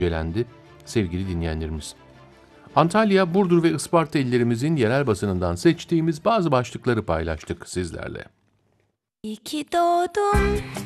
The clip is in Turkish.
gelendi sevgili dinleyenlerimiz. Antalya, Burdur ve Isparta illerimizin yerel basınından seçtiğimiz bazı başlıkları paylaştık sizlerle. İyi ki doğdun